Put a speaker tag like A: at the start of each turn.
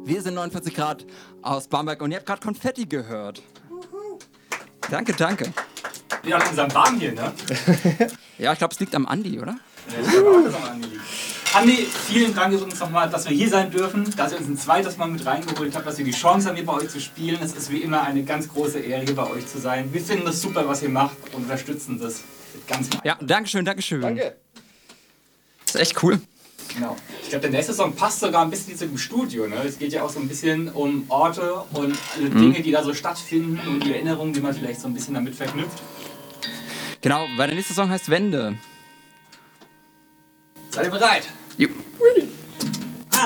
A: Wir sind 49 Grad aus Bamberg und ihr habt gerade Konfetti gehört. Danke, danke.
B: Wir haben unseren Warm hier, ne?
A: Ja, ich glaube, es liegt am Andi, oder?
B: Ja, ich glaube auch, dass am Andi liegt. Andi, vielen Dank übrigens nochmal, dass wir hier sein dürfen, dass ihr uns ein zweites Mal mit reingeholt habt, dass wir die Chance haben, hier bei euch zu spielen. Es ist wie immer eine ganz große Ehre, hier bei euch zu sein. Wir finden das super, was ihr macht und unterstützen das ganz mal.
A: Ja, Dankeschön, Dankeschön.
C: Danke.
A: Das ist echt cool.
B: Genau. Ich glaube, der nächste Song passt sogar ein bisschen zu dem Studio. Ne? Es geht ja auch so ein bisschen um Orte und alle Dinge, die da so stattfinden und die Erinnerungen, die man vielleicht so ein bisschen damit verknüpft.
A: Genau, weil der nächste Song heißt Wende.
B: Seid ihr bereit?
A: Jo.
C: Really?